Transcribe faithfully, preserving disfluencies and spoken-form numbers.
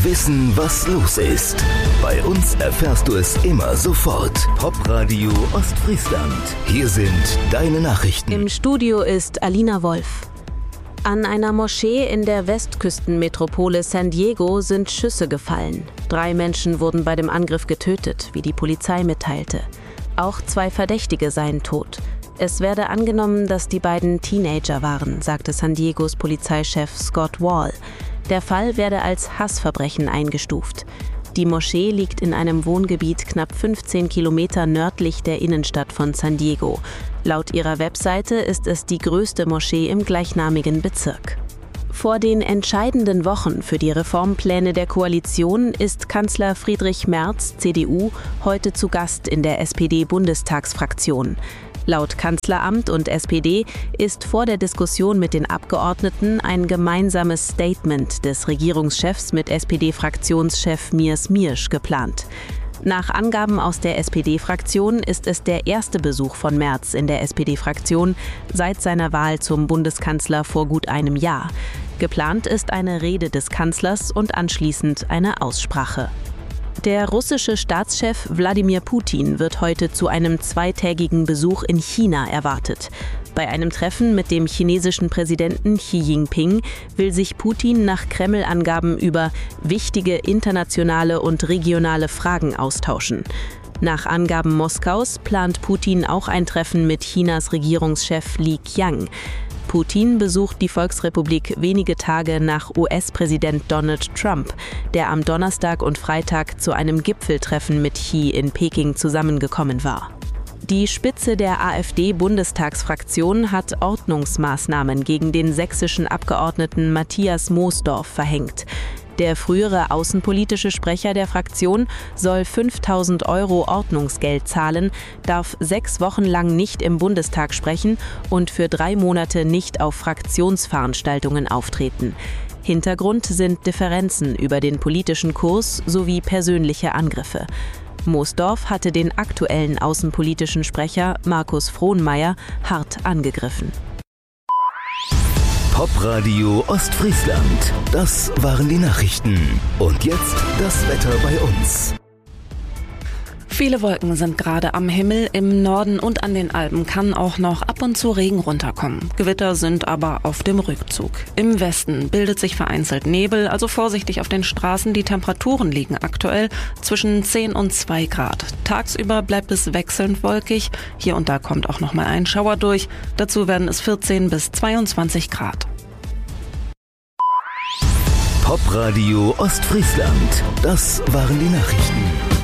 Wissen, was los ist. Bei uns erfährst du es immer sofort. Popradio Ostfriesland. Hier sind deine Nachrichten. Im Studio ist Alina Wolf. An einer Moschee in der Westküstenmetropole San Diego sind Schüsse gefallen. Drei Menschen wurden bei dem Angriff getötet, wie die Polizei mitteilte. Auch zwei Verdächtige seien tot. Es werde angenommen, dass die beiden Teenager waren, sagte San Diegos Polizeichef Scott Wall. Der Fall werde als Hassverbrechen eingestuft. Die Moschee liegt in einem Wohngebiet knapp fünfzehn Kilometer nördlich der Innenstadt von San Diego. Laut ihrer Webseite ist es die größte Moschee im gleichnamigen Bezirk. Vor den entscheidenden Wochen für die Reformpläne der Koalition ist Kanzler Friedrich Merz, C D U, heute zu Gast in der S P D-Bundestagsfraktion. Laut Kanzleramt und S P D ist vor der Diskussion mit den Abgeordneten ein gemeinsames Statement des Regierungschefs mit S P D-Fraktionschef Mirs Miersch geplant. Nach Angaben aus der S P D-Fraktion ist es der erste Besuch von Merz in der S P D-Fraktion seit seiner Wahl zum Bundeskanzler vor gut einem Jahr. Geplant ist eine Rede des Kanzlers und anschließend eine Aussprache. Der russische Staatschef Wladimir Putin wird heute zu einem zweitägigen Besuch in China erwartet. Bei einem Treffen mit dem chinesischen Präsidenten Xi Jinping will sich Putin nach Kreml-Angaben über wichtige internationale und regionale Fragen austauschen. Nach Angaben Moskaus plant Putin auch ein Treffen mit Chinas Regierungschef Li Qiang. Putin besucht die Volksrepublik wenige Tage nach U S-Präsident Donald Trump, der am Donnerstag und Freitag zu einem Gipfeltreffen mit Xi in Peking zusammengekommen war. Die Spitze der AfD-Bundestagsfraktion hat Ordnungsmaßnahmen gegen den sächsischen Abgeordneten Matthias Moosdorf verhängt. Der frühere außenpolitische Sprecher der Fraktion soll fünftausend Euro Ordnungsgeld zahlen, darf sechs Wochen lang nicht im Bundestag sprechen und für drei Monate nicht auf Fraktionsveranstaltungen auftreten. Hintergrund sind Differenzen über den politischen Kurs sowie persönliche Angriffe. Moosdorf hatte den aktuellen außenpolitischen Sprecher Markus Frohnmayer hart angegriffen. Popradio Ostfriesland. Das waren die Nachrichten. Und jetzt das Wetter bei uns. Viele Wolken sind gerade am Himmel. Im Norden und an den Alpen kann auch noch ab und zu Regen runterkommen. Gewitter sind aber auf dem Rückzug. Im Westen bildet sich vereinzelt Nebel, also vorsichtig auf den Straßen. Die Temperaturen liegen aktuell zwischen zehn und zwei Grad. Tagsüber bleibt es wechselnd wolkig. Hier und da kommt auch noch mal ein Schauer durch. Dazu werden es vierzehn bis zweiundzwanzig Grad. Popradio Ostfriesland. Das waren die Nachrichten.